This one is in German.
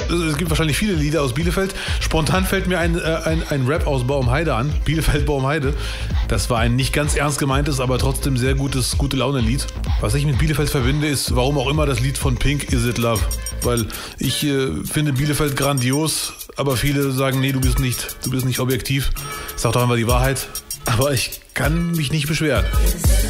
es gibt wahrscheinlich viele Lieder aus Bielefeld. Spontan fällt mir ein Rap aus Baumheide an. Bielefeld-Baumheide. Das war ein nicht ganz ernst gemeintes, aber trotzdem sehr gute Laune-Lied. Was ich mit Bielefeld verbinde, ist, warum auch immer, das Lied von Pink, Is It Love? Weil ich finde Bielefeld grandios, aber viele sagen, nee, du bist nicht objektiv. Sag doch einfach die Wahrheit. Aber ich kann mich nicht beschweren.